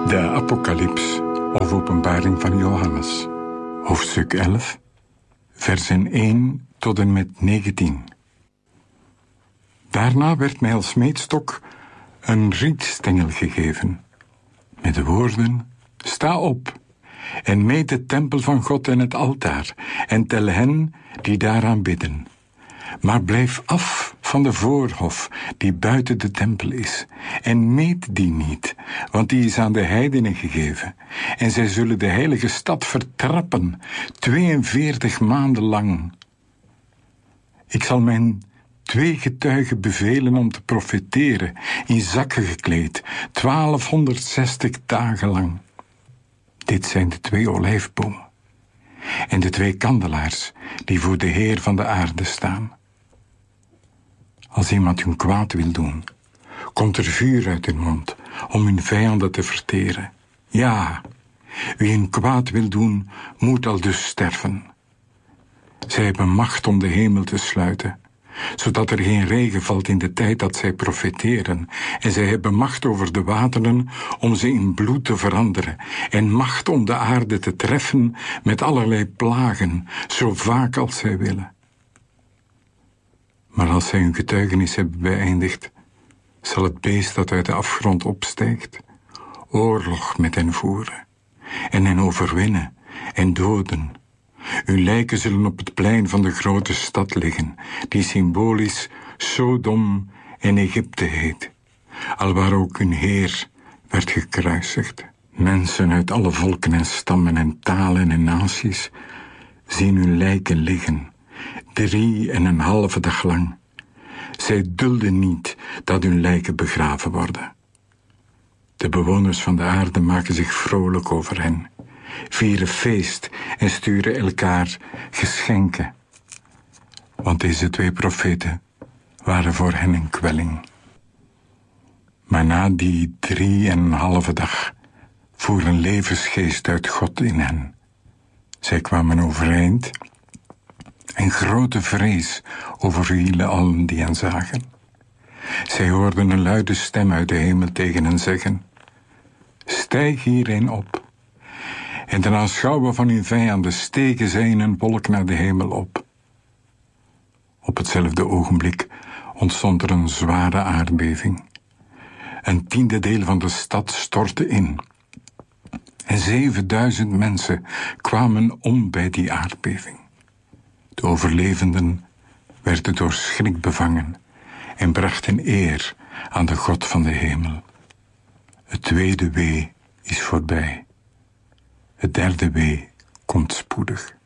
De Apocalyps of Openbaring van Johannes, hoofdstuk 11, versen 1 tot en met 19. Daarna werd mij als meetstok een rietstengel gegeven, met de woorden: sta op en meet de tempel van God en het altaar, en tel hen die daaraan bidden. Maar blijf af van de voorhof die buiten de tempel is, en meet die niet, want die is aan de heidenen gegeven. En zij zullen de heilige stad vertrappen, 42 maanden lang. Ik zal mijn 2 getuigen bevelen om te profeteren, in zakken gekleed, 1260 dagen lang. Dit zijn de 2 olijfbomen en de 2 kandelaars die voor de Heer van de aarde staan. Als iemand hun kwaad wil doen, komt er vuur uit hun mond om hun vijanden te verteren. Ja, wie hun kwaad wil doen, moet al dus sterven. Zij hebben macht om de hemel te sluiten, zodat er geen regen valt in de tijd dat zij profeteren. En zij hebben macht over de wateren om ze in bloed te veranderen, en macht om de aarde te treffen met allerlei plagen, zo vaak als zij willen. Maar als zij hun getuigenis hebben beëindigd, zal het beest dat uit de afgrond opstijgt oorlog met hen voeren en hen overwinnen en doden. Hun lijken zullen op het plein van de grote stad liggen, die symbolisch Sodom en Egypte heet, alwaar ook hun Heer werd gekruisigd. Mensen uit alle volken en stammen en talen en naties zien hun lijken liggen, 3,5 dag lang. Zij dulden niet dat hun lijken begraven worden. De bewoners van de aarde maken zich vrolijk over hen, vieren feest en sturen elkaar geschenken. Want deze 2 profeten waren voor hen een kwelling. Maar na die 3,5 dag voer een levensgeest uit God in hen. Zij kwamen overeind en grote vrees overvielen allen die hen zagen. Zij hoorden een luide stem uit de hemel tegen hen zeggen: stijg hierheen op. En ten aanschouwen van hun vijanden stegen zij in een wolk naar de hemel op. Op hetzelfde ogenblik ontstond er een zware aardbeving. Een 10e deel van de stad stortte in. En 7000 mensen kwamen om bij die aardbeving. De overlevenden werden door schrik bevangen en brachten eer aan de God van de hemel. Het 2e wee is voorbij. Het 3e wee komt spoedig.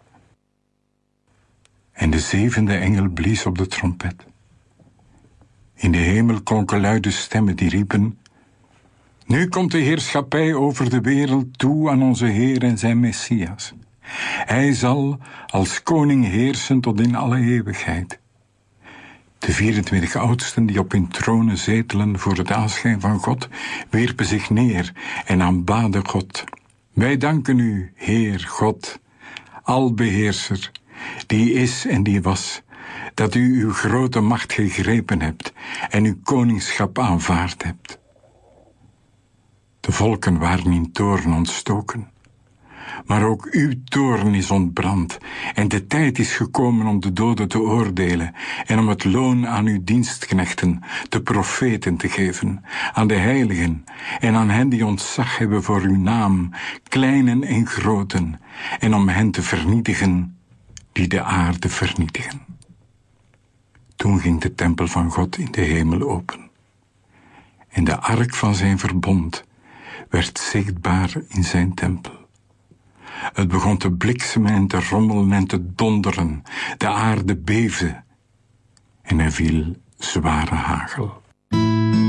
En de 7e engel blies op de trompet. In de hemel klonken luide stemmen die riepen: nu komt de heerschappij over de wereld toe aan onze Heer en zijn Messias. Hij zal als koning heersen tot in alle eeuwigheid. De 24 oudsten die op hun tronen zetelen voor het aanschijn van God, wierpen zich neer en aanbaden God. Wij danken u, Heer God, albeheerser, die is en die was, dat u uw grote macht gegrepen hebt en uw koningschap aanvaard hebt. De volken waren in toorn ontstoken. Maar ook uw toorn is ontbrand, en de tijd is gekomen om de doden te oordelen en om het loon aan uw dienstknechten, de profeten, te geven, aan de heiligen en aan hen die ontzag hebben voor uw naam, kleinen en groten, en om hen te vernietigen die de aarde vernietigen. Toen ging de tempel van God in de hemel open, en de ark van zijn verbond werd zichtbaar in zijn tempel. Het begon te bliksemen en te rommelen en te donderen. De aarde beefde en er viel zware hagel.